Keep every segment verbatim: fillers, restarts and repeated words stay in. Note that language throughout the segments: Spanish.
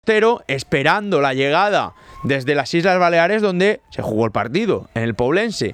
costero, esperando la llegada desde las Islas Baleares, donde se jugó el partido, en el Poblense.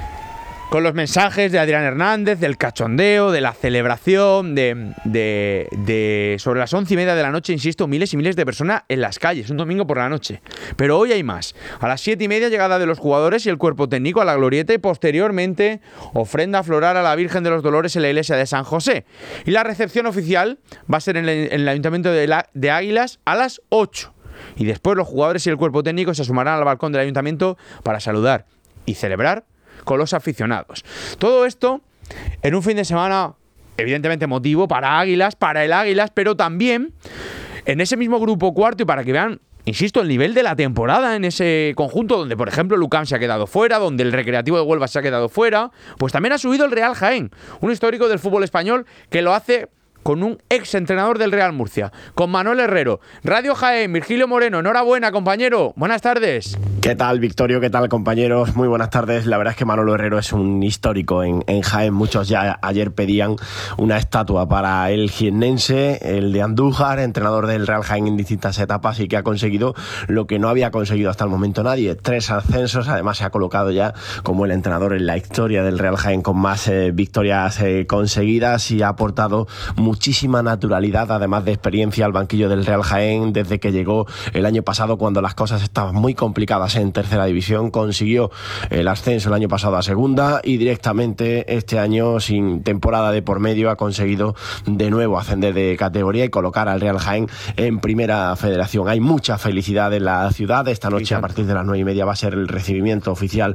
Con los mensajes de Adrián Hernández, del cachondeo, de la celebración, de, de, de sobre las once y media de la noche, insisto, miles y miles de personas en las calles, un domingo por la noche. Pero hoy hay más. A las siete y media, llegada de los jugadores y el cuerpo técnico a la glorieta, y posteriormente ofrenda floral a la Virgen de los Dolores en la iglesia de San José. Y la recepción oficial va a ser en el, en el Ayuntamiento de, la, de Águilas a las ocho. Y después los jugadores y el cuerpo técnico se sumarán al balcón del Ayuntamiento para saludar y celebrar con los aficionados. Todo esto en un fin de semana evidentemente emotivo para Águilas, para el Águilas, pero también en ese mismo grupo cuarto, y para que vean, insisto, el nivel de la temporada en ese conjunto, donde por ejemplo Lucam se ha quedado fuera, donde el Recreativo de Huelva se ha quedado fuera, pues también ha subido el Real Jaén, un histórico del fútbol español que lo hace con un ex entrenador del Real Murcia, con Manuel Herrero. Radio Jaén, Virgilio Moreno, enhorabuena, compañero. Buenas tardes. ¿Qué tal, Victorio? ¿Qué tal, compañeros? Muy buenas tardes. La verdad es que Manolo Herrero es un histórico en, en Jaén. Muchos ya ayer pedían una estatua para el jiennense, el de Andújar, entrenador del Real Jaén en distintas etapas, y que ha conseguido lo que no había conseguido hasta el momento nadie: tres ascensos. Además se ha colocado ya como el entrenador en la historia del Real Jaén con más eh, victorias eh, conseguidas, y ha aportado muchísima naturalidad, además de experiencia, al banquillo del Real Jaén desde que llegó el año pasado, cuando las cosas estaban muy complicadas en tercera división. Consiguió el ascenso el año pasado a segunda, y directamente este año, sin temporada de por medio, ha conseguido de nuevo ascender de categoría y colocar al Real Jaén en primera federación. Hay mucha felicidad en la ciudad. Esta noche, a partir de las nueve y media, va a ser el recibimiento oficial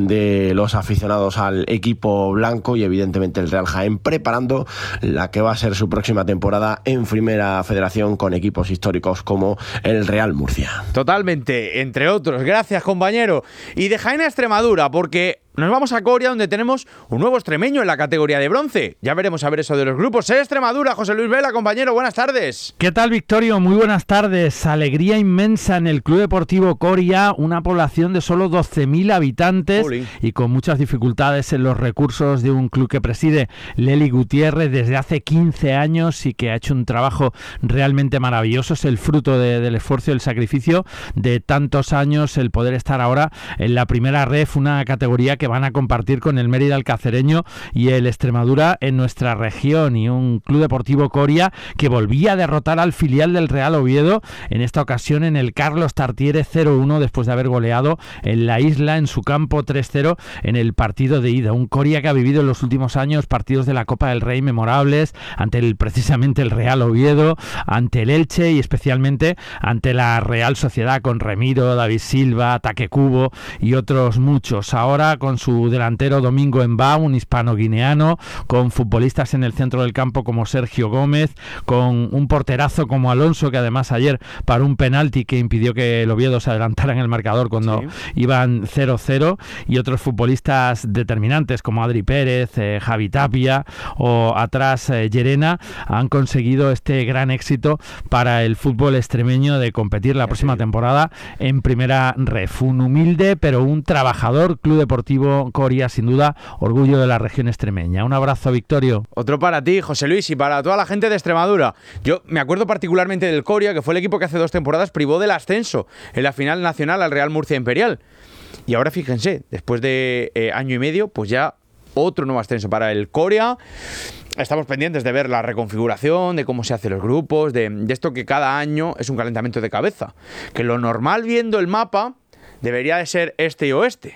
de los aficionados al equipo blanco, y evidentemente el Real Jaén preparando la que va a ser su próxima temporada en primera federación, con equipos históricos como el Real Murcia. Totalmente, entre otros. Gracias, compañero. Y de Jaén a Extremadura, porque nos vamos a Coria, donde tenemos un nuevo extremeño en la categoría de bronce. Ya veremos a ver eso de los grupos. ¡Eh, Extremadura! José Luis Vela, compañero, buenas tardes. ¿Qué tal, Victorio? Muy buenas tardes. Alegría inmensa en el Club Deportivo Coria, una población de solo doce mil habitantes. Oli. Y con muchas dificultades en los recursos de un club que preside Leli Gutiérrez desde hace quince años y que ha hecho un trabajo realmente maravilloso. Es el fruto de, del esfuerzo y el sacrificio de tantos años el poder estar ahora en la primera ref, una categoría que que van a compartir con el Mérida Alcacereño y el Extremadura en nuestra región, y un Club Deportivo Coria que volvía a derrotar al filial del Real Oviedo, en esta ocasión en el Carlos Tartiere cero uno, después de haber goleado en la isla en su campo tres cero en el partido de ida. Un Coria que ha vivido en los últimos años partidos de la Copa del Rey memorables ante el, precisamente el Real Oviedo, ante el Elche y especialmente ante la Real Sociedad, con Remiro, David Silva, Taque Cubo y otros muchos. Ahora con su delantero Domingo Embá, un hispano-guineano, con futbolistas en el centro del campo como Sergio Gómez, con un porterazo como Alonso, que además ayer paró un penalti que impidió que el Oviedo se adelantara en el marcador cuando sí. iban cero cero, y otros futbolistas determinantes como Adri Pérez, eh, Javi Tapia o atrás eh, Llerena, han conseguido este gran éxito para el fútbol extremeño de competir la próxima temporada en primera ref. Un humilde pero un trabajador Club Deportivo Coria, sin duda, orgullo de la región extremeña. Un abrazo, Victorio. Otro para ti, José Luis, y para toda la gente de Extremadura. Yo me acuerdo particularmente del Coria, que fue el equipo que hace dos temporadas privó del ascenso en la final nacional al Real Murcia Imperial. Y ahora fíjense, después de eh, año y medio, pues ya otro nuevo ascenso para el Coria. Estamos pendientes de ver la reconfiguración, de cómo se hacen los grupos, de, de esto que cada año es un calentamiento de cabeza. Que lo normal, viendo el mapa, debería de ser este y oeste.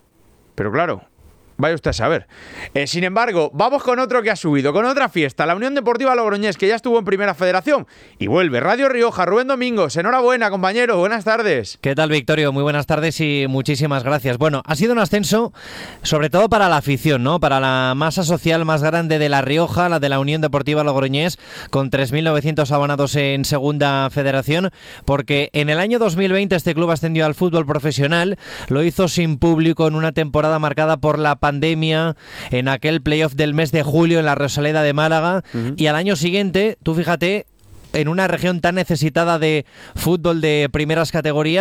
Pero claro, vaya usted a saber. Eh, sin embargo, vamos con otro que ha subido, con otra fiesta. La Unión Deportiva Logroñés, que ya estuvo en Primera Federación. Y vuelve. Radio Rioja, Rubén Domingos. Enhorabuena, compañero. Buenas tardes. ¿Qué tal, Victorio? Muy buenas tardes y muchísimas gracias. Bueno, ha sido un ascenso sobre todo para la afición, ¿no? Para la masa social más grande de La Rioja, la de la Unión Deportiva Logroñés, con tres mil novecientos abonados en Segunda Federación, porque en el año dos mil veinte este club ascendió al fútbol profesional. Lo hizo sin público en una temporada marcada por la pandemia, en aquel playoff del mes de julio en la Rosaleda de Málaga, uh-huh. y al año siguiente, tú fíjate, en una región tan necesitada de fútbol de primeras categorías,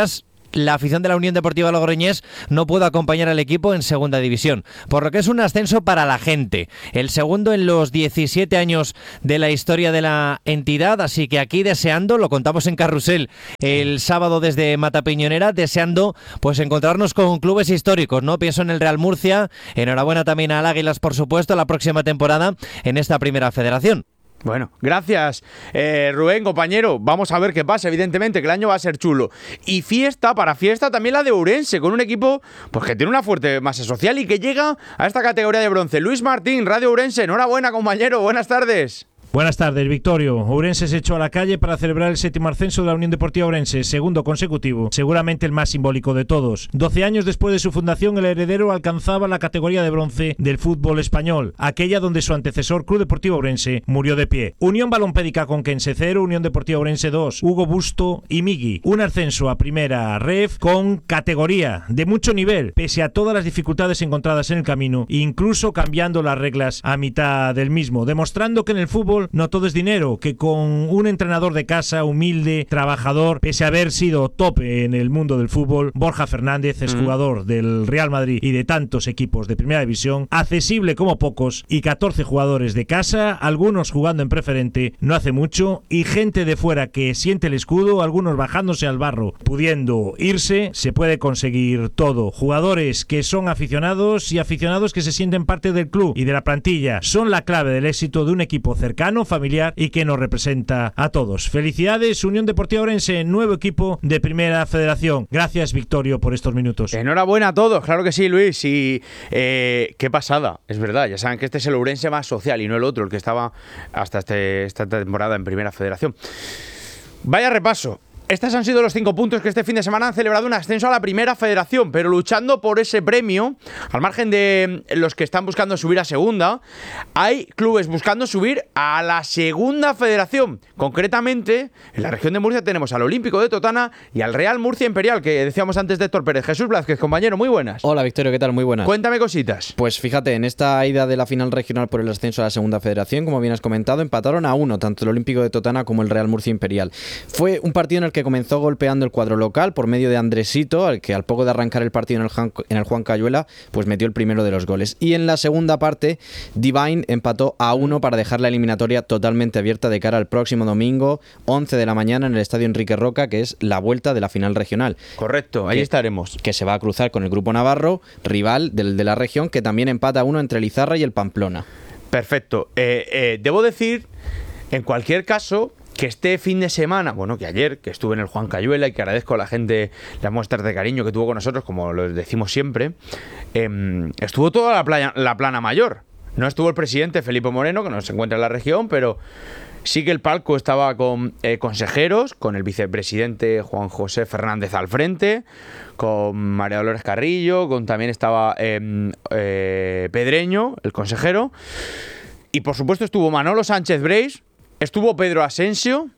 la afición de la Unión Deportiva Logroñés no pudo acompañar al equipo en segunda división, por lo que es un ascenso para la gente, el segundo en los diecisiete años de la historia de la entidad, así que aquí deseando, lo contamos en Carrusel el sábado desde Matapiñonera, deseando pues encontrarnos con clubes históricos, ¿no? Pienso en el Real Murcia, enhorabuena también al Águilas, por supuesto, la próxima temporada en esta primera federación. Bueno, gracias eh, Rubén, compañero. Vamos a ver qué pasa, evidentemente, que el año va a ser chulo. Y fiesta, para fiesta también la de Ourense, con un equipo pues que tiene una fuerte masa social y que llega a esta categoría de bronce. Luis Martín, Radio Ourense, enhorabuena, compañero, buenas tardes. Buenas tardes, Victorio. Ourense se echó a la calle para celebrar el séptimo ascenso de la Unión Deportiva Ourense, segundo consecutivo, seguramente el más simbólico de todos. Doce años después de su fundación, el heredero alcanzaba la categoría de bronce del fútbol español, aquella donde su antecesor, Club Deportivo Ourense, murió de pie. Unión Balompédica Conquense cero, Unión Deportiva Ourense dos, Hugo Busto y Migui. Un ascenso a primera ref con categoría de mucho nivel, pese a todas las dificultades encontradas en el camino, incluso cambiando las reglas a mitad del mismo, demostrando que en el fútbol no todo es dinero, que con un entrenador de casa, humilde, trabajador, pese a haber sido tope en el mundo del fútbol, Borja Fernández es jugador mm. del Real Madrid y de tantos equipos de primera división, accesible como pocos, y catorce jugadores de casa, algunos jugando en preferente no hace mucho, y gente de fuera que siente el escudo, algunos bajándose al barro, pudiendo irse, se puede conseguir todo. Jugadores que son aficionados y aficionados que se sienten parte del club y de la plantilla, son la clave del éxito de un equipo cercano, familiar y que nos representa a todos. Felicidades, Unión Deportiva Ourense, nuevo equipo de Primera Federación. Gracias, Victorio, por estos minutos. Enhorabuena a todos, claro que sí, Luis. Y eh, qué pasada, es verdad. Ya saben que este es el Ourense más social y no el otro, el que estaba hasta este, esta temporada en Primera Federación. Vaya repaso. Estos han sido los cinco puntos que este fin de semana han celebrado un ascenso a la Primera Federación, pero luchando por ese premio, al margen de los que están buscando subir a Segunda, hay clubes buscando subir a la Segunda Federación. Concretamente, en la región de Murcia tenemos al Olímpico de Totana y al Real Murcia Imperial, que decíamos antes de Héctor Pérez. Jesús Blázquez, compañero, muy buenas. Hola, Victorio, ¿qué tal? Muy buenas. Cuéntame cositas. Pues fíjate, en esta ida de la final regional por el ascenso a la Segunda Federación, como bien has comentado, empataron a uno, tanto el Olímpico de Totana como el Real Murcia Imperial. Fue un partido en el que comenzó golpeando el cuadro local por medio de Andresito, al que al poco de arrancar el partido en el, Juan, en el Juan Cayuela, pues metió el primero de los goles. Y en la segunda parte, Divine empató a uno para dejar la eliminatoria totalmente abierta de cara al próximo domingo, once de la mañana, en el Estadio Enrique Roca, que es la vuelta de la final regional. Correcto, ahí que, estaremos. Que se va a cruzar con el Grupo Navarro, rival del de la región, que también empata a uno entre el Izarra y el Pamplona. Perfecto. Eh, eh, debo decir, en cualquier caso, que este fin de semana, bueno, que ayer, que estuve en el Juan Cayuela y que agradezco a la gente las muestras de cariño que tuvo con nosotros, como lo decimos siempre, eh, estuvo toda la, playa, la plana mayor. No estuvo el presidente Felipe Moreno, que no se encuentra en la región, pero sí que el palco estaba con eh, consejeros, con el vicepresidente Juan José Fernández al frente, con María Dolores Carrillo, con también estaba eh, eh, Pedreño, el consejero, y por supuesto estuvo Manolo Sánchez Breis, estuvo Pedro Asensio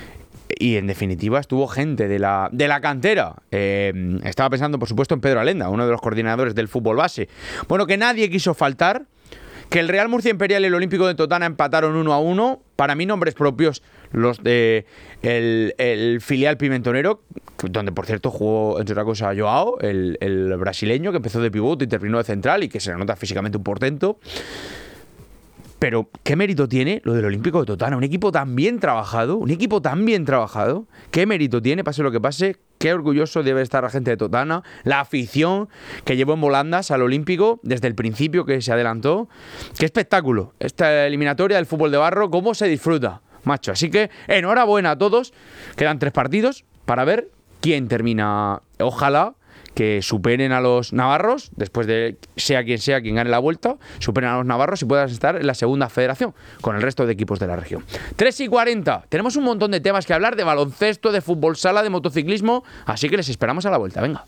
y en definitiva estuvo gente de la, de la cantera. Eh, estaba pensando por supuesto en Pedro Alenda, uno de los coordinadores del fútbol base. Bueno, que nadie quiso faltar, que el Real Murcia Imperial y el Olímpico de Totana empataron uno a uno. Para mí nombres propios los de el, el filial pimentonero, donde por cierto jugó entre otra cosa Joao, el, el brasileño que empezó de pivote y terminó de central y que se le nota físicamente un portento. Pero, ¿qué mérito tiene lo del Olímpico de Totana? Un equipo tan bien trabajado, un equipo tan bien trabajado. ¿Qué mérito tiene, pase lo que pase? Qué orgulloso debe estar la gente de Totana, la afición que llevó en volandas al Olímpico desde el principio que se adelantó. ¡Qué espectáculo! Esta eliminatoria del fútbol de barro, cómo se disfruta, macho. Así que, enhorabuena a todos. Quedan tres partidos para ver quién termina. Ojalá que superen a los navarros, después de sea quien sea quien gane la vuelta, superen a los navarros y puedan estar en la segunda federación con el resto de equipos de la región. tres y cuarenta, tenemos un montón de temas que hablar, de baloncesto, de fútbol sala, de motociclismo, así que les esperamos a la vuelta, venga.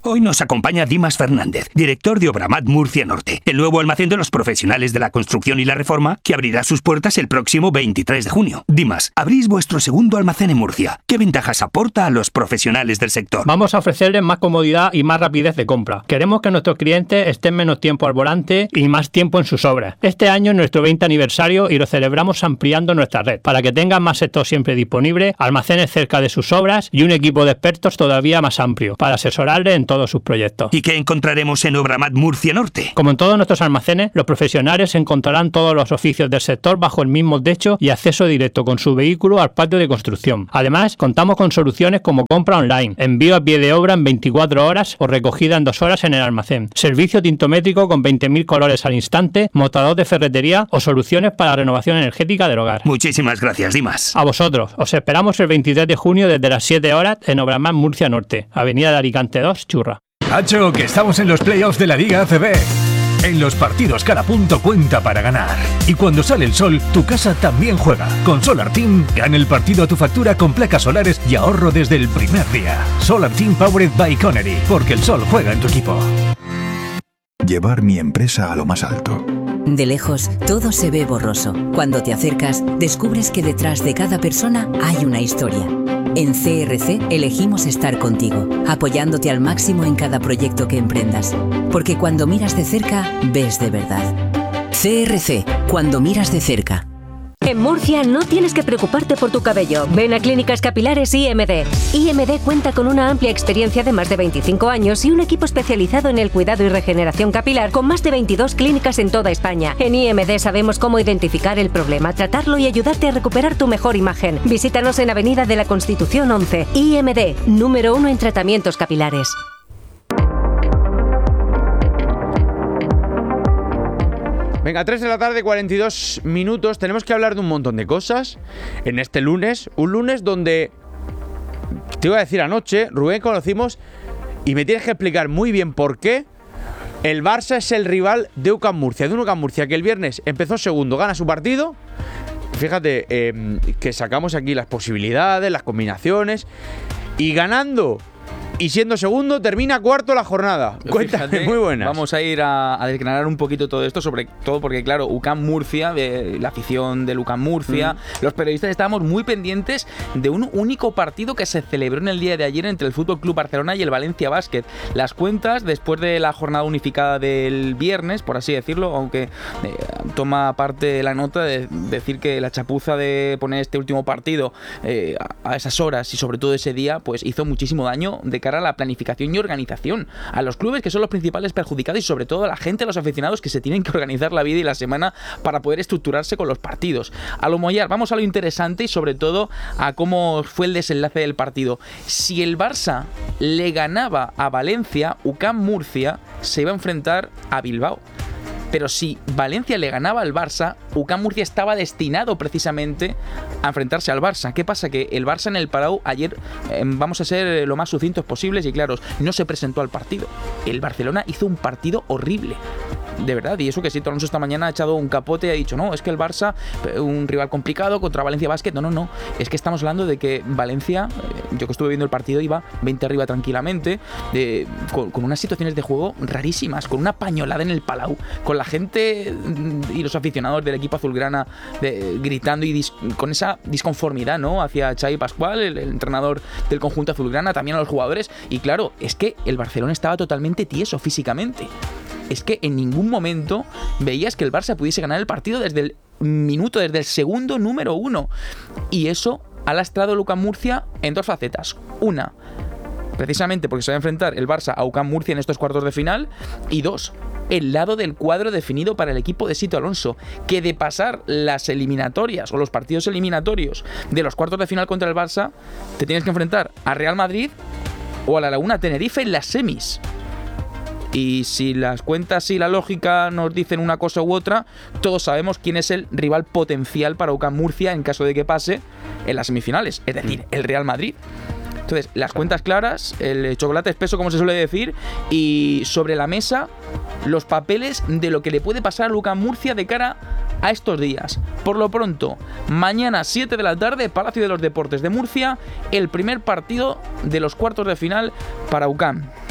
Hoy nos acompaña Dimas Fernández, director de Obramat Murcia Norte, el nuevo almacén de los profesionales de la construcción y la reforma que abrirá sus puertas el próximo veintitrés de junio. Dimas, abrís vuestro segundo almacén en Murcia. ¿Qué ventajas aporta a los profesionales del sector? Vamos a ofrecerles más comodidad y más rapidez de compra. Queremos que nuestros clientes estén menos tiempo al volante y más tiempo en sus obras. Este año es nuestro veinte aniversario y lo celebramos ampliando nuestra red para que tengan más sector siempre disponible, almacenes cerca de sus obras y un equipo de expertos todavía más amplio para asesorarles en todos sus proyectos. ¿Y qué encontraremos en Obramat Murcia Norte? Como en todos nuestros almacenes, los profesionales encontrarán todos los oficios del sector bajo el mismo techo y acceso directo con su vehículo al patio de construcción. Además, contamos con soluciones como compra online, envío a pie de obra en veinticuatro horas o recogida en dos horas en el almacén, servicio tintométrico con veinte mil colores al instante, mostrador de ferretería o soluciones para la renovación energética del hogar. Muchísimas gracias, Dimas. A vosotros. Os esperamos el veintitrés de junio desde las siete horas en Obramat Murcia Norte, Avenida de Alicante dos, Churra. Hacho, que estamos en los playoffs de la Liga A C B. En los partidos cada punto cuenta para ganar. Y cuando sale el sol, tu casa también juega. Con Solar Team, gana el partido a tu factura con placas solares y ahorro desde el primer día. Solar Team Powered by Connery, porque el sol juega en tu equipo. Llevar mi empresa a lo más alto. De lejos, todo se ve borroso. Cuando te acercas, descubres que detrás de cada persona hay una historia. En C R C elegimos estar contigo, apoyándote al máximo en cada proyecto que emprendas. Porque cuando miras de cerca, ves de verdad. C R C, cuando miras de cerca. En Murcia no tienes que preocuparte por tu cabello. Ven a Clínicas Capilares I M D. I M D cuenta con una amplia experiencia de más de veinticinco años y un equipo especializado en el cuidado y regeneración capilar con más de veintidós clínicas en toda España. En I M D sabemos cómo identificar el problema, tratarlo y ayudarte a recuperar tu mejor imagen. Visítanos en Avenida de la Constitución once. I M D, número uno en tratamientos capilares. Venga, tres de la tarde, cuarenta y dos minutos. Tenemos que hablar de un montón de cosas en este lunes. Un lunes donde, te iba a decir anoche, Rubén, conocimos, y me tienes que explicar muy bien por qué el Barça es el rival de U C A M Murcia. De un U C A M Murcia que el viernes empezó segundo, gana su partido. Fíjate eh, que sacamos aquí las posibilidades, las combinaciones, y ganando y siendo segundo, termina cuarto la jornada. Cuéntame, fíjate, muy buenas. Vamos a ir a, a desgranar un poquito todo esto, sobre todo porque, claro, U C A M Murcia, de la afición del U C A M Murcia, mm. los periodistas estábamos muy pendientes de un único partido que se celebró en el día de ayer entre el F C Barcelona y el Valencia Basket. Las cuentas, después de la jornada unificada del viernes, por así decirlo, aunque eh, toma parte la nota de decir que la chapuza de poner este último partido eh, a, a esas horas y sobre todo ese día, pues hizo muchísimo daño de cara a la planificación y organización, a los clubes que son los principales perjudicados y sobre todo a la gente, a los aficionados que se tienen que organizar la vida y la semana para poder estructurarse con los partidos. A lo mollar, vamos a lo interesante y sobre todo a cómo fue el desenlace del partido. Si el Barça le ganaba a Valencia, U C A M Murcia se iba a enfrentar a Bilbao. Pero si Valencia le ganaba al Barça, U C A M Murcia estaba destinado precisamente a enfrentarse al Barça. ¿Qué pasa? Que el Barça en el Palau ayer, eh, vamos a ser lo más sucintos posibles y claros, no se presentó al partido. El Barcelona hizo un partido horrible. De verdad, y eso que sí, Alonso esta mañana ha echado un capote y ha dicho, no, es que el Barça, un rival complicado contra Valencia Basket, no, no, no, es que estamos hablando de que Valencia, yo que estuve viendo el partido, iba veinte arriba tranquilamente, de, con, con unas situaciones de juego rarísimas, con una pañolada en el Palau, con la gente y los aficionados del equipo azulgrana de, gritando y dis, con esa disconformidad, ¿no?, hacia Xavi Pascual, el, el entrenador del conjunto azulgrana, también a los jugadores, y claro, es que el Barcelona estaba totalmente tieso físicamente. Es que en ningún momento veías que el Barça pudiese ganar el partido desde el minuto, desde el segundo número uno. Y eso ha lastrado a U C A M Murcia en dos facetas. Una, precisamente porque se va a enfrentar el Barça a U C A M Murcia en estos cuartos de final. Y dos, el lado del cuadro definido para el equipo de Sito Alonso, que de pasar las eliminatorias o los partidos eliminatorios de los cuartos de final contra el Barça, te tienes que enfrentar a Real Madrid o a la Laguna Tenerife en las semis. Y si las cuentas y la lógica nos dicen una cosa u otra, todos sabemos quién es el rival potencial para U C A M Murcia en caso de que pase en las semifinales, es decir, el Real Madrid. Entonces, las cuentas claras, el chocolate espeso, como se suele decir, y sobre la mesa los papeles de lo que le puede pasar a U C A M Murcia de cara a estos días. Por lo pronto, mañana siete de la tarde, Palacio de los Deportes de Murcia, el primer partido de los cuartos de final para U C A M.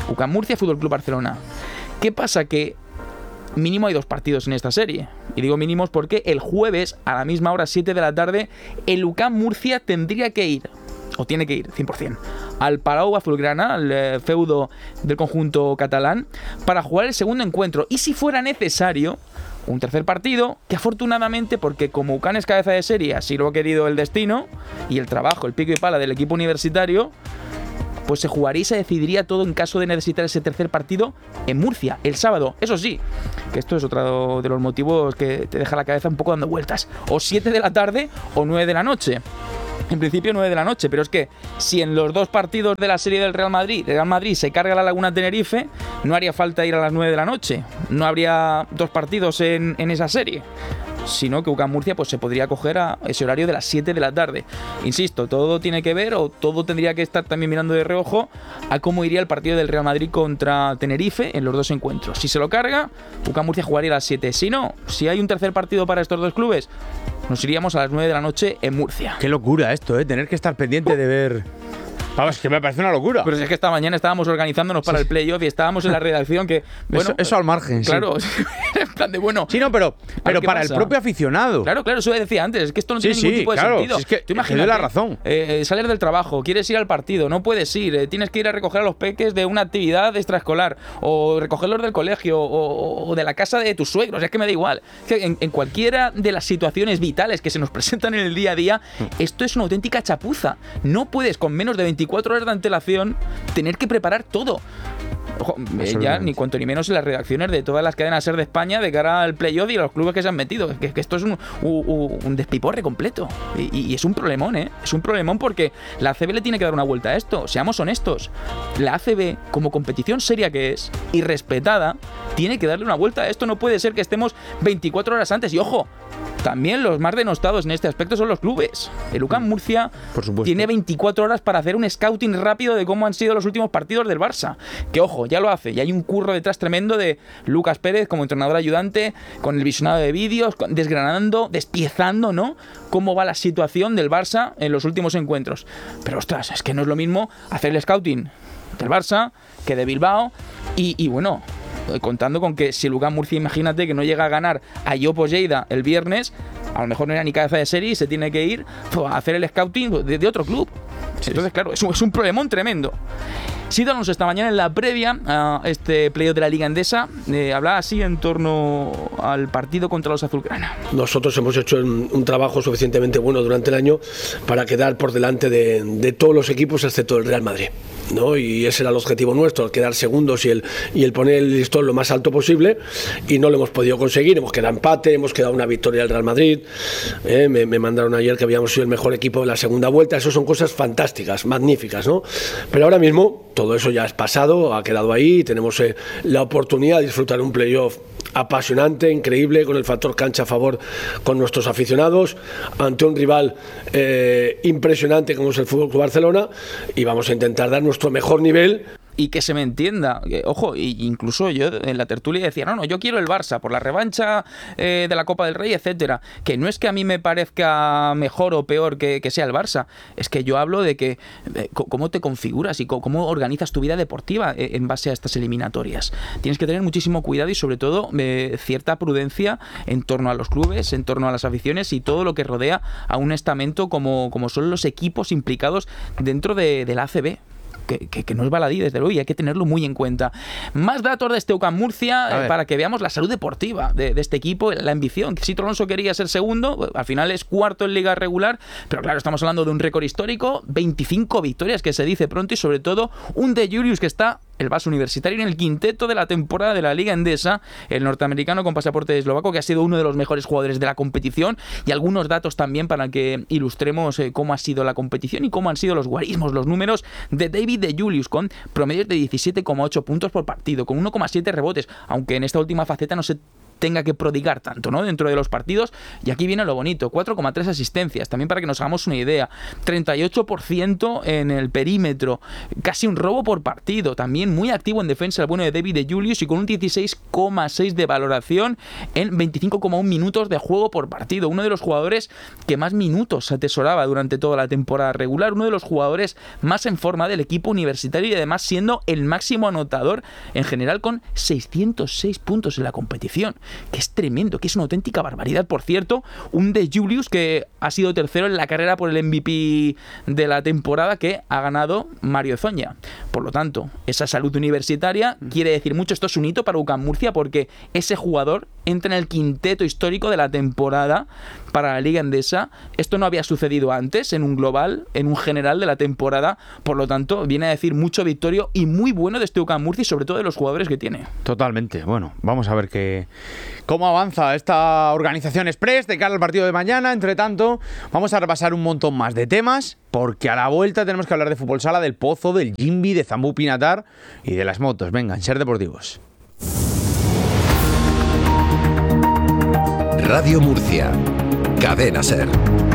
U C A M Murcia, Fútbol Club Barcelona. ¿Qué pasa? Que mínimo hay dos partidos en esta serie. Y digo mínimos porque el jueves, a la misma hora, siete de la tarde, el U C A M Murcia tendría que ir, o tiene que ir, cien por cien, al Palau Azulgrana, al eh, feudo del conjunto catalán, para jugar el segundo encuentro. Y si fuera necesario, un tercer partido, que afortunadamente, porque como U C A M es cabeza de serie, así lo ha querido el destino, y el trabajo, el pico y pala del equipo universitario, pues se jugaría y se decidiría todo en caso de necesitar ese tercer partido en Murcia, el sábado. Eso sí, que esto es otro de los motivos que te deja la cabeza un poco dando vueltas. O siete de la tarde o nueve de la noche. En principio nueve de la noche, pero es que si en los dos partidos de la serie del Real Madrid, el Real Madrid se carga la Laguna Tenerife, no haría falta ir a las nueve de la noche. No habría dos partidos en, en esa serie, sino que U C A M Murcia pues se podría coger a ese horario de las siete de la tarde. Insisto, todo tiene que ver, o todo tendría que estar también mirando de reojo a cómo iría el partido del Real Madrid contra Tenerife en los dos encuentros. Si se lo carga, U C A M Murcia jugaría a las siete. Si no, si hay un tercer partido para estos dos clubes, nos iríamos a las nueve de la noche en Murcia. Qué locura esto, ¿eh? Tener que estar pendiente de ver... Vamos, que me parece una locura. Pero es que esta mañana estábamos organizándonos para sí. el playoff y estábamos en la redacción que... Bueno, eso, eso al margen, claro, sí. en plan de bueno... Sí, no, pero, pero para pasa? el propio aficionado. Claro, claro, eso decía antes, es que esto no sí, tiene ningún sí, tipo de claro, sentido. Si es que tú imagínate, la razón. Eh, salir del trabajo, quieres ir al partido, no puedes ir, eh, tienes que ir a recoger a los peques de una actividad extraescolar, o recogerlos del colegio, o, o de la casa de tus suegros, es que me da igual. Es que en, en cualquiera de las situaciones vitales que se nos presentan en el día a día, esto es una auténtica chapuza. No puedes con menos de veinticuatro horas de antelación tener que preparar todo. Ojo, eh, ya ni cuanto ni menos en las redacciones de todas las cadenas SER de España de cara al playoff y a los clubes que se han metido. Que, que esto es un, un, un despiporre completo. Y, y es un problemón, ¿eh? Es un problemón porque la A C B le tiene que dar una vuelta a esto. Seamos honestos. La A C B, como competición seria que es y respetada, tiene que darle una vuelta a esto. No puede ser que estemos veinticuatro horas antes. Y ojo, también los más denostados en este aspecto son los clubes. El U C A M Murcia tiene veinticuatro horas para hacer un scouting rápido de cómo han sido los últimos partidos del Barça. Que ojo, ya lo hace. Y hay un curro detrás tremendo de Lucas Pérez como entrenador ayudante, con el visionado de vídeos, desgranando, despiezando, ¿no? Cómo va la situación del Barça en los últimos encuentros. Pero ostras, es que no es lo mismo hacer el scouting del Barça que de Bilbao. Y, y bueno... contando con que si el U C A M Murcia, imagínate que no llega a ganar a Yopo Lleida el viernes, a lo mejor no era ni cabeza de serie y se tiene que ir a hacer el scouting de, de otro club. Sí, Entonces, claro, es un, es un problemón tremendo. Sido Alonso esta mañana en la previa a este playoff de la Liga Endesa eh, hablaba así en torno al partido contra los Azulgrana. Nosotros hemos hecho un, un trabajo suficientemente bueno durante el año para quedar por delante de, de todos los equipos excepto el Real Madrid, ¿no? Y ese era el objetivo nuestro, el quedar segundos y el, y el poner el listón lo más alto posible, y no lo hemos podido conseguir. Hemos quedado empate, hemos quedado una victoria del Real Madrid, eh, me, me mandaron ayer que habíamos sido el mejor equipo de la segunda vuelta. Eso son cosas fantásticas, magníficas, ¿no? Pero ahora mismo todo eso ya es pasado, ha quedado ahí, y tenemos eh, la oportunidad de disfrutar un playoff apasionante, increíble, con el factor cancha a favor con nuestros aficionados, ante un rival eh, impresionante como es el Fútbol Club Barcelona, y vamos a intentar dar nuestro mejor nivel. Y que se me entienda, que, ojo, incluso yo en la tertulia decía, no, no, yo quiero el Barça por la revancha eh, de la Copa del Rey, etcétera. Que no es que a mí me parezca mejor o peor que, que sea el Barça, es que yo hablo de que eh, cómo te configuras y cómo organizas tu vida deportiva eh, en base a estas eliminatorias. Tienes que tener muchísimo cuidado y sobre todo eh, cierta prudencia en torno a los clubes, en torno a las aficiones y todo lo que rodea a un estamento como, como son los equipos implicados dentro de, de la A C B. Que, que, que no es baladí, desde luego, y hay que tenerlo muy en cuenta. Más datos de este U C A M Murcia eh, para que veamos la salud deportiva de, de este equipo, la ambición. Sito Alonso quería ser segundo, al final es cuarto en liga regular, pero claro, estamos hablando de un récord histórico, veinticinco victorias, que se dice pronto, y sobre todo un De Julius que está, el Barça Universitario, en el quinteto de la temporada de la Liga Endesa, el norteamericano con pasaporte eslovaco, que ha sido uno de los mejores jugadores de la competición, y algunos datos también para que ilustremos eh, cómo ha sido la competición y cómo han sido los guarismos, los números de David De Julius, con promedios de diecisiete coma ocho puntos por partido, con uno coma siete rebotes, aunque en esta última faceta no se tenga que prodigar tanto, ¿no?, dentro de los partidos. Y aquí viene lo bonito, cuatro coma tres asistencias, también para que nos hagamos una idea, treinta y ocho por ciento en el perímetro, casi un robo por partido, también muy activo en defensa el bueno de David de Julius, y con un dieciséis coma seis de valoración en veinticinco coma uno minutos de juego por partido, uno de los jugadores que más minutos atesoraba durante toda la temporada regular, uno de los jugadores más en forma del equipo universitario y además siendo el máximo anotador en general con seiscientos seis puntos en la competición, que es tremendo, que es una auténtica barbaridad. Por cierto, un de Julius que ha sido tercero en la carrera por el M V P de la temporada, que ha ganado Mario Zoña. Por lo tanto, esa salud universitaria quiere decir mucho. Esto es un hito para UCAM Murcia porque ese jugador entra en el quinteto histórico de la temporada para la Liga Endesa. Esto no había sucedido antes en un global, en un general de la temporada. Por lo tanto, viene a decir mucho Victorio y muy bueno de este UCAM Murcia y sobre todo de los jugadores que tiene. Totalmente. Bueno, vamos a ver qué, cómo avanza esta organización express de cara al partido de mañana. Entre tanto, vamos a repasar un montón más de temas, porque a la vuelta tenemos que hablar de fútbol sala, del Pozo, del Jimbi, de Zambú Pinatar y de las motos. Venga, en Ser Deportivos. Radio Murcia, Cadena Ser.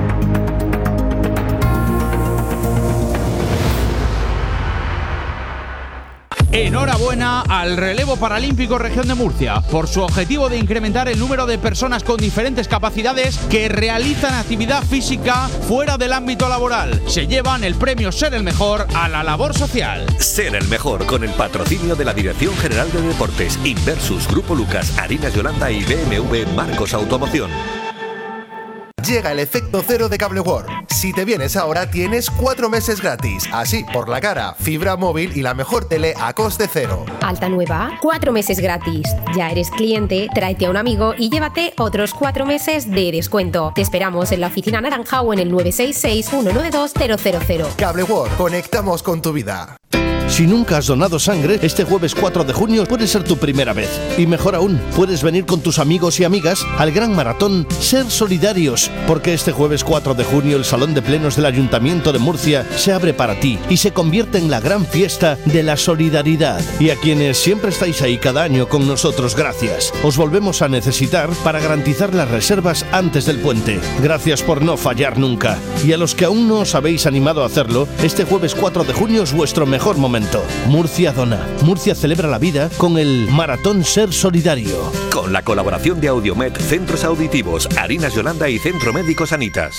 Enhorabuena al Relevo Paralímpico Región de Murcia por su objetivo de incrementar el número de personas con diferentes capacidades que realizan actividad física fuera del ámbito laboral. Se llevan el premio Ser el Mejor a la labor social. Ser el Mejor con el patrocinio de la Dirección General de Deportes, Inversus, Grupo Lucas, Harinas Yolanda y B M W Marcos Automoción. Llega el efecto cero de Cable World. Si te vienes ahora tienes cuatro meses gratis. Así, por la cara, fibra móvil y la mejor tele a coste cero. Alta nueva, cuatro meses gratis. Ya eres cliente, tráete a un amigo y llévate otros cuatro meses de descuento. Te esperamos en la oficina naranja o en el nueve seis seis, uno nueve dos, cero cero cero. Cable World, conectamos con tu vida. Si nunca has donado sangre, este jueves cuatro de junio puede ser tu primera vez. Y mejor aún, puedes venir con tus amigos y amigas al gran maratón Ser Solidarios, porque este jueves cuatro de junio el Salón de Plenos del Ayuntamiento de Murcia se abre para ti y se convierte en la gran fiesta de la solidaridad. Y a quienes siempre estáis ahí cada año con nosotros, gracias. Os volvemos a necesitar para garantizar las reservas antes del puente. Gracias por no fallar nunca. Y a los que aún no os habéis animado a hacerlo, este jueves cuatro de junio es vuestro mejor momento. Murcia dona. Murcia celebra la vida con el Maratón Ser Solidario. Con la colaboración de Audiomed, Centros Auditivos, Harinas Yolanda y Centro Médico Sanitas.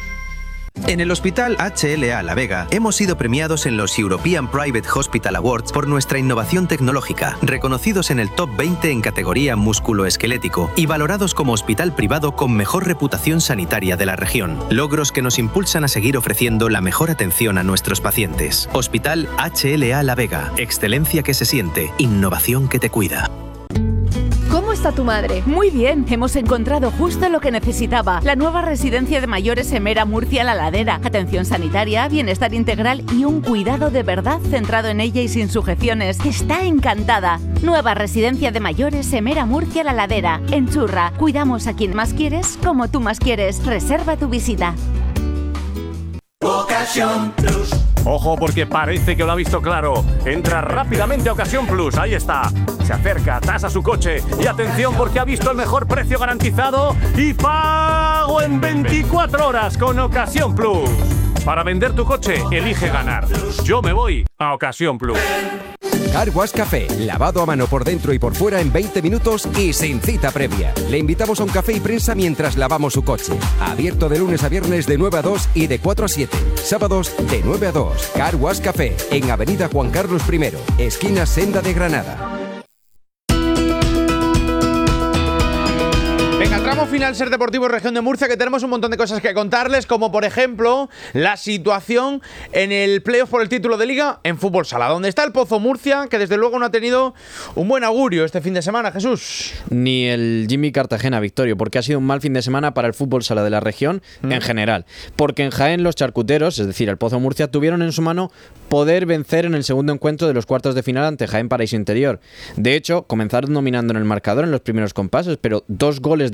En el Hospital H L A La Vega hemos sido premiados en los European Private Hospital Awards por nuestra innovación tecnológica, reconocidos en el top veinte en categoría musculoesquelético y valorados como hospital privado con mejor reputación sanitaria de la región. Logros que nos impulsan a seguir ofreciendo la mejor atención a nuestros pacientes. Hospital H L A La Vega, excelencia que se siente, innovación que te cuida. ¿Cómo está tu madre? Muy bien, hemos encontrado justo lo que necesitaba. La nueva residencia de mayores Emera Murcia La Ladera. Atención sanitaria, bienestar integral y un cuidado de verdad centrado en ella y sin sujeciones. Está encantada. Nueva residencia de mayores Emera Murcia La Ladera. En Churra, cuidamos a quien más quieres, como tú más quieres. Reserva tu visita. Ocasión Plus. Ojo, porque parece que lo ha visto claro. Entra rápidamente a Ocasión Plus, ahí está. Se acerca, tasa su coche y atención porque ha visto el mejor precio garantizado y pago en veinticuatro horas con Ocasión Plus. Para vender tu coche, elige ganar. Yo me voy a Ocasión Plus. Car Wash Café, lavado a mano por dentro y por fuera en veinte minutos y sin cita previa. Le invitamos a un café y prensa mientras lavamos su coche. Abierto de lunes a viernes de nueve a dos y de cuatro a siete. Sábados de nueve a dos. Car Wash Café, en Avenida Juan Carlos primero, esquina Senda de Granada. Venga, tramo final Ser Deportivo Región de Murcia, que tenemos un montón de cosas que contarles, como por ejemplo la situación en el playoff por el título de Liga en fútbol sala, donde está el Pozo Murcia, que desde luego no ha tenido un buen augurio este fin de semana, Jesús. Ni el Jimmy Cartagena, Victorio, porque ha sido un mal fin de semana para el fútbol sala de la región mm. en general, porque en Jaén los charcuteros, es decir, el Pozo Murcia, tuvieron en su mano poder vencer en el segundo encuentro de los cuartos de final ante Jaén Paraíso Interior. De hecho, comenzaron dominando en el marcador en los primeros compases, pero dos goles de los amarillos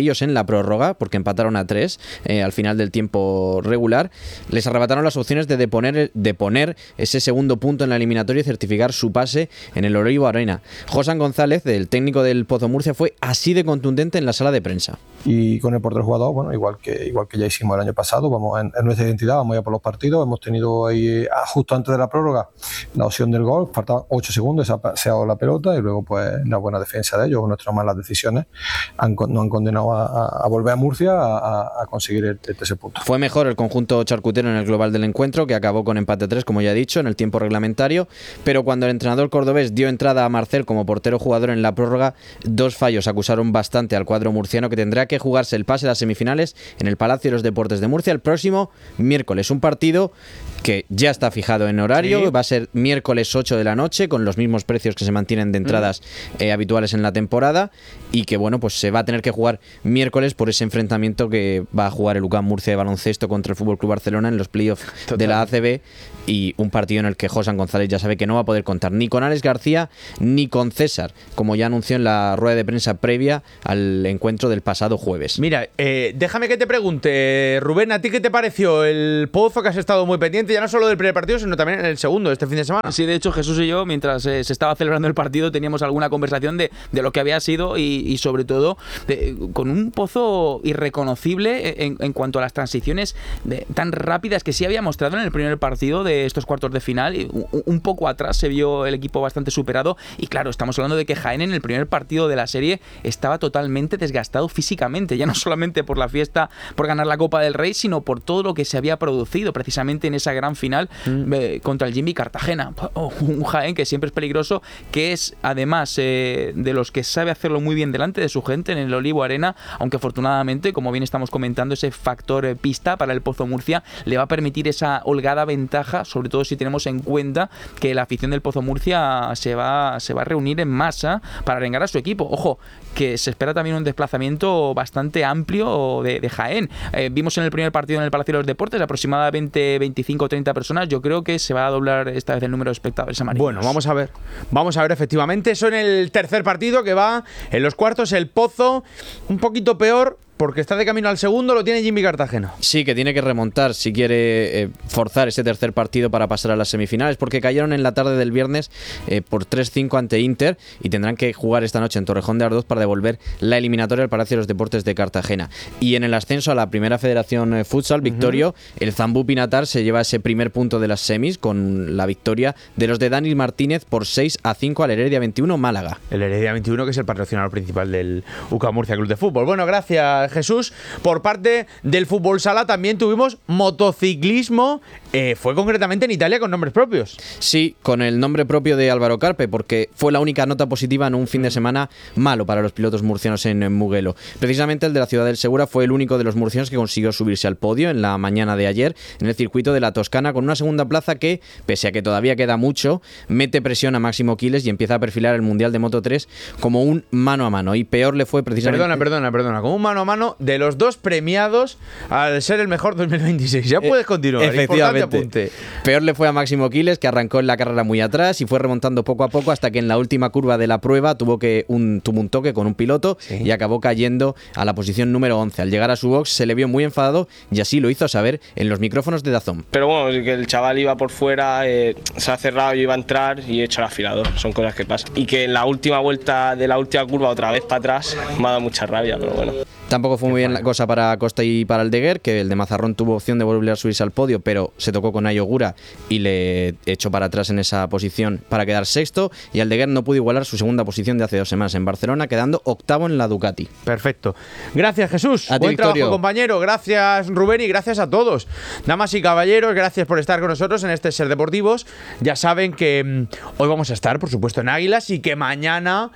amarillos en la prórroga, porque empataron a tres eh, al final del tiempo regular, les arrebataron las opciones de deponer, de poner ese segundo punto en la eliminatoria y certificar su pase en el Olivo Arena. Josan González, el técnico del Pozo Murcia, fue así de contundente en la sala de prensa. Y con el portero jugador, bueno, igual que igual que ya hicimos el año pasado, vamos en, en nuestra identidad, vamos ya por los partidos. Hemos tenido ahí, justo antes de la prórroga, la opción del gol, faltaban ocho segundos, se ha, se ha dado la pelota y luego pues una buena defensa de ellos, nuestras malas decisiones han, nos han condenado a, a, a volver a Murcia a, a conseguir el, el tercer punto. Fue mejor el conjunto charcutero en el global del encuentro, que acabó con empate a tres, como ya he dicho, en el tiempo reglamentario, pero cuando el entrenador cordobés dio entrada a Marcel como portero jugador en la prórroga, dos fallos acusaron bastante al cuadro murciano, que tendrá que jugarse el pase a las semifinales en el Palacio de los Deportes de Murcia el próximo miércoles. Un partido que ya está fijado en horario, sí. Va a ser miércoles ocho de la noche, con los mismos precios que se mantienen de entradas mm. eh, habituales en la temporada, y que bueno, pues se va a tener que jugar miércoles por ese enfrentamiento que va a jugar el U C A M Murcia de baloncesto contra el F C Barcelona en los playoffs de la A C B, y un partido en el que Josan González ya sabe que no va a poder contar ni con Alex García ni con César, como ya anunció en la rueda de prensa previa al encuentro del pasado jueves. Mira, eh, déjame que te pregunte, Rubén, ¿a ti qué te pareció el Pozo, que has estado muy pendiente, ya no solo del primer partido, sino también en el segundo, este fin de semana? Sí, de hecho, Jesús y yo, mientras eh, se estaba celebrando el partido, teníamos alguna conversación de, de lo que había sido y, y sobre todo, de, con un Pozo irreconocible en, en cuanto a las transiciones de, tan rápidas que sí había mostrado en el primer partido de estos cuartos de final. Y un, un poco atrás se vio el equipo bastante superado y claro, estamos hablando de que Jaén en el primer partido de la serie estaba totalmente desgastado físicamente, ya no solamente por la fiesta, por ganar la Copa del Rey, sino por todo lo que se había producido precisamente en esa gran final mm. eh, contra el Jimmy Cartagena. Oh, un Jaén que siempre es peligroso, que es además eh, de los que sabe hacerlo muy bien delante de su gente en el Olivo Arena, aunque afortunadamente, como bien estamos comentando, ese factor eh, pista para el Pozo Murcia le va a permitir esa holgada ventaja, sobre todo si tenemos en cuenta que la afición del Pozo Murcia se va, se va a reunir en masa para arengar a su equipo. Ojo, que se espera también un desplazamiento bastante amplio de, de Jaén. Eh, vimos en el primer partido en el Palacio de los Deportes aproximadamente veinticinco o treinta personas. Yo creo que se va a doblar esta vez el número de espectadores amarillos. Bueno, vamos a ver. Vamos a ver, efectivamente. Eso en el tercer partido, que va en los cuartos. El Pozo, un poquito peor, porque está de camino al segundo, lo tiene Jimmy Cartagena. Sí, que tiene que remontar si quiere eh, forzar ese tercer partido para pasar a las semifinales, porque cayeron en la tarde del viernes eh, por tres cinco ante Inter y tendrán que jugar esta noche en Torrejón de Ardoz para devolver la eliminatoria al Palacio de los Deportes de Cartagena. Y en el ascenso a la Primera Federación eh, Futsal, Victorio, uh-huh. el Zambú Pinatar se lleva ese primer punto de las semis con la victoria de los de Dani Martínez por seis a cinco al Heredia veintiuno Málaga. El Heredia veintiuno, que es el patrocinador principal del U C A M Murcia Club de Fútbol. Bueno, gracias, Jesús. Por parte del fútbol sala también tuvimos motociclismo, eh, fue concretamente en Italia con nombres propios. Sí, con el nombre propio de Álvaro Carpe, porque fue la única nota positiva en un fin de semana malo para los pilotos murcianos en, en Mugello. Precisamente el de la ciudad del Segura fue el único de los murcianos que consiguió subirse al podio en la mañana de ayer en el circuito de la Toscana, con una segunda plaza que, pese a que todavía queda mucho, mete presión a Máximo Quiles y empieza a perfilar el Mundial de Moto tres como un mano a mano. Y peor le fue precisamente... Perdona, perdona, perdona, como un mano a mano de los dos premiados al ser el mejor dos mil veintiséis. Ya puedes continuar. Efectivamente. Apunte. Peor le fue a Máximo Quiles, que arrancó en la carrera muy atrás y fue remontando poco a poco hasta que en la última curva de la prueba tuvo que un, tuvo un toque con un piloto sí. y acabó cayendo a la posición número once. Al llegar a su box se le vio muy enfadado y así lo hizo saber en los micrófonos de DAZN. Pero bueno, que el chaval iba por fuera, eh, se ha cerrado, yo iba a entrar y he hecho el afilador. Son cosas que pasan. Y que en la última vuelta de la última curva otra vez para atrás me ha dado mucha rabia, pero bueno. Tampoco fue muy bien la cosa para Costa y para Aldeguer, que el de Mazarrón tuvo opción de volver a subirse al podio, pero se tocó con Ayogura y le echó para atrás en esa posición para quedar sexto, y Aldeguer no pudo igualar su segunda posición de hace dos semanas en Barcelona, quedando octavo en la Ducati. Perfecto. Gracias, Jesús. A ti, Buen Victorio. trabajo, compañero. Gracias, Rubén, y gracias a todos. Damas y caballeros, gracias por estar con nosotros en este Ser Deportivos. Ya saben que mmm, hoy vamos a estar, por supuesto, en Águilas y que mañana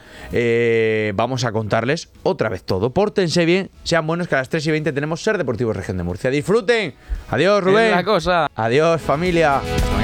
eh, vamos a contarles otra vez todo. Pórtense bien, sean buenos, que a las tres y veinte tenemos Ser Deportivos Región de Murcia. Disfruten. Adiós, Rubén. Es la cosa. Adiós, familia.